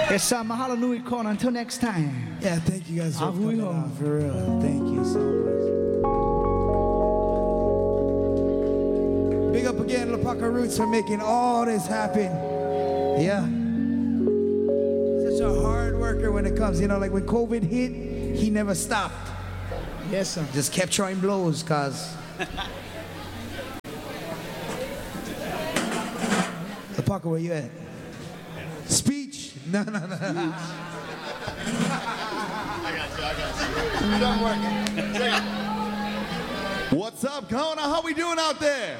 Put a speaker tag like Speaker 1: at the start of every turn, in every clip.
Speaker 1: It's Mahalo Nui Kona. Until next time.
Speaker 2: Yeah, thank you guys for
Speaker 1: Ahui
Speaker 2: coming
Speaker 1: ho.
Speaker 2: out, for real. Thank you so much. Big up again, Lapaka Roots, for making all this happen. Yeah. Such a hard worker when it comes, you know, like when COVID hit, he never stopped.
Speaker 1: Yes, sir.
Speaker 2: Just kept throwing blows, cause Lapaka, where you at? Speech? No.
Speaker 3: I got you. Don't work. What's up, Kona? How we doing out there?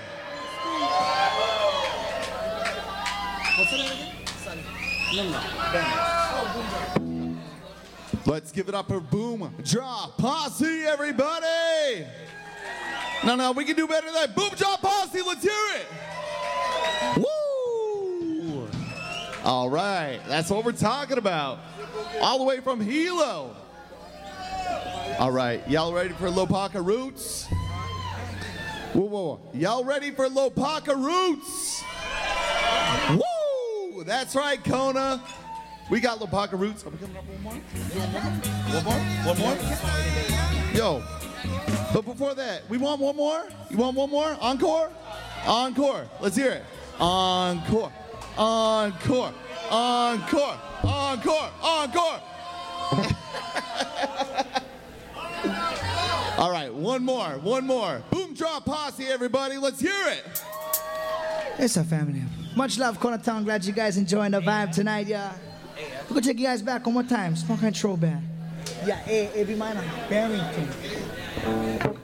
Speaker 1: What's it again?
Speaker 3: Let's give it up for Boom Drop Posse, everybody! No, we can do better than that. Boom Drop Posse, let's hear it! Woo! All right, that's what we're talking about. All the way from Hilo. All right, y'all ready for Lopaka Roots? Whoa. Y'all ready for Lopaka Roots? Woo! That's right, Kona. We got Lopaka Roots. Are we coming up one more? One more? Yo. But before that, we want one more? You want one more? Encore? Encore. Let's hear it. Encore. Encore. Encore. Encore. Encore. All right, one more. Boom Drop Posse, everybody. Let's hear it.
Speaker 1: It's our family. Much love, Kona Town. Glad you guys enjoying the vibe tonight, yeah. We're gonna take you guys back one more time. Small kind throwback. Yeah, A.B. Minor, Barrington.